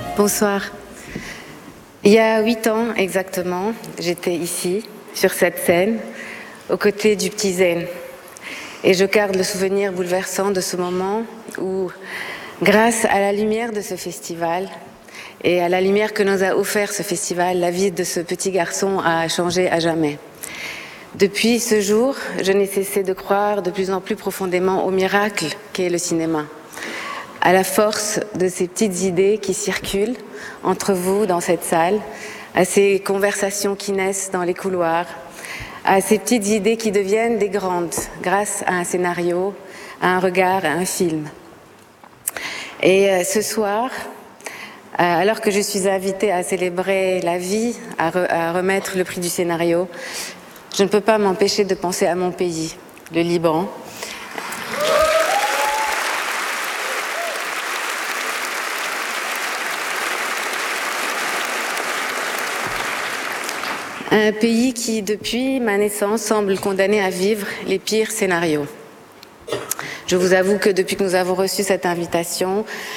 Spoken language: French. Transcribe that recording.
Bonsoir. Il y a 8 ans exactement, j'étais ici, sur cette scène, aux côtés du petit Zen. Et je garde le souvenir bouleversant de ce moment où, grâce à la lumière de ce festival et à la lumière que nous a offert ce festival, la vie de ce petit garçon a changé à jamais. Depuis ce jour, je n'ai cessé de croire de plus en plus profondément au miracle qu'est le cinéma, à la force de ces petites idées qui circulent entre vous dans cette salle, à ces conversations qui naissent dans les couloirs, à ces petites idées qui deviennent des grandes grâce à un scénario, à un regard, à un film. Et ce soir, alors que je suis invitée à célébrer la vie, à remettre le prix du scénario, je ne peux pas m'empêcher de penser à mon pays, le Liban. Un pays qui, depuis ma naissance, semble condamné à vivre les pires scénarios. Je vous avoue que depuis que nous avons reçu cette invitation,